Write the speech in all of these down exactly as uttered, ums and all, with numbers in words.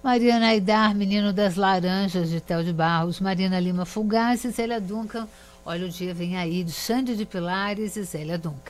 Mariana Aidar, Menino das Laranjas, de Théo de Barros, Marina Lima Fugaz e Zélia Duncan. Olha, o dia vem aí de Xande de Pilares e Zélia Duncan.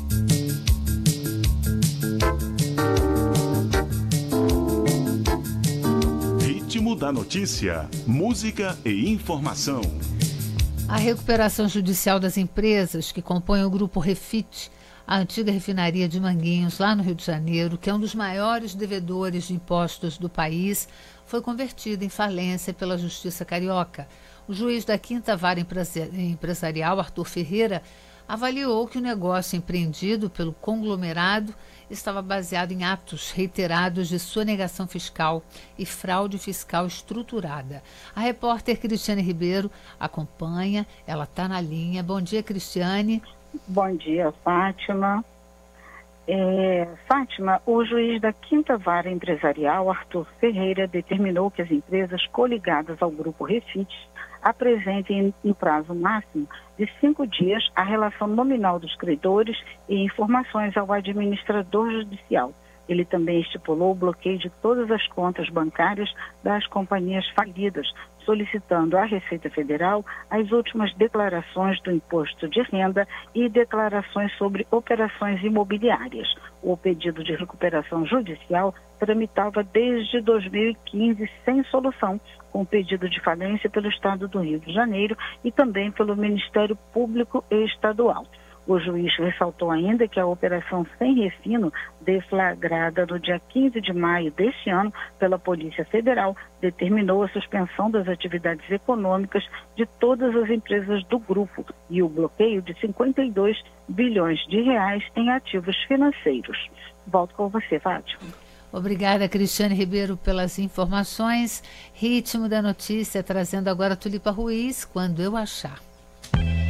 Ritmo da notícia, música e informação. A recuperação judicial das empresas que compõem o grupo Refit, a antiga refinaria de Manguinhos, lá no Rio de Janeiro, que é um dos maiores devedores de impostos do país, foi convertida em falência pela Justiça Carioca. O juiz da Quinta Vara Empresarial, Arthur Ferreira, avaliou que o negócio empreendido pelo conglomerado estava baseado em atos reiterados de sonegação fiscal e fraude fiscal estruturada. A repórter Cristiane Ribeiro acompanha, ela está na linha. Bom dia, Cristiane. Bom dia, Fátima. É, Fátima, o juiz da Quinta Vara Empresarial, Arthur Ferreira, determinou que as empresas coligadas ao grupo Refit apresentem em prazo máximo de cinco dias a relação nominal dos credores e informações ao administrador judicial. Ele também estipulou o bloqueio de todas as contas bancárias das companhias falidas, solicitando à Receita Federal as últimas declarações do imposto de renda e declarações sobre operações imobiliárias. O pedido de recuperação judicial tramitava desde dois mil e quinze sem solução, com pedido de falência pelo Estado do Rio de Janeiro e também pelo Ministério Público Estadual. O juiz ressaltou ainda que a operação Sem Refino, deflagrada no dia quinze de maio deste ano pela Polícia Federal, determinou a suspensão das atividades econômicas de todas as empresas do grupo e o bloqueio de cinquenta e dois bilhões de reais em ativos financeiros. Volto com você, Fátima. Obrigada, Cristiane Ribeiro, pelas informações. Ritmo da notícia, trazendo agora a Tulipa Ruiz, Quando Eu Achar.